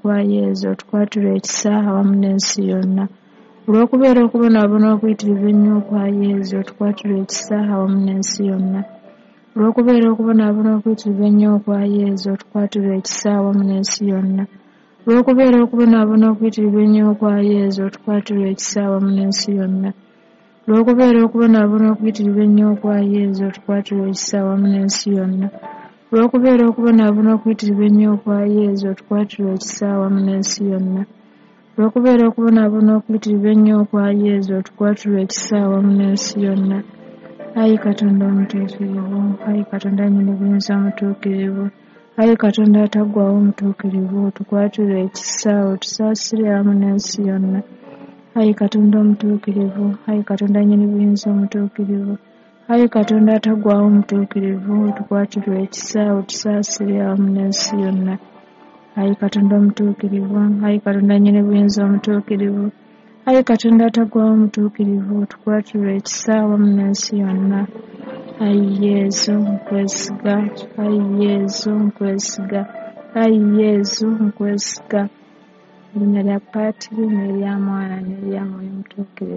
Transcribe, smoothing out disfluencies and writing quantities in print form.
kwa Yezu twatula ekisa awamu n'ensi yonna. Olw'okubeera okubonaabona okuyitirivu ennyo kwa Yezu twatula ekisa awamu n'ensi yonna. Olw'okubeera okubonaabona okuyitirivu ennyo kwa Yezu twatula ekisa awamu n'ensi yonna. Olw'okubeera okubonaabona okuyitirivu ennyo kwa Yezu twatula ekisa awamu n'ensi yonna. Olw'okubeera okubonaabona okuyitirivu ennyo kwa Yezu twatula ekisa awamu n'ensi yonna. Olw'okubeera okubonaabona okuyitirivu ennyo kwa Yezu twatula ekisa awamu n'ensi yonna. Olw'okubeera okubonaabona okuyitirivu ennyo kwa Yezu twatula ekisa awamu n'ensi yonna. Ayi Katonda omutuukirivu, ayi Katonda nnyini buyinza omutuukirivu, ayi Katonda ataggwaawo omutuukirivu, tukwatule ekisa otusaasire awamu n'ensi yonna. Ayi Katonda omutuukirivu, ayi Katonda nnyini buyinza omutuukirivu, ayi Katonda ataggwaawo omutuukirivu, tukwatule ekisa otusaasire awamu n'ensi yonna. Ayi Katonda omutuukirivu, ayi Katonda nnyini buyinza omutuukirivu, ayi Katonda ataggwaawo omutuukirivu, tukwatule ekisa awamu n'ensi yonna. Ayi Yezu nkwesiga, ayi Yezu nkwesiga, ayi Yezu nkwesiga. Erinnya lya Paatiri n'erya Mwana n'erya Mwoyo Mutuukirivu.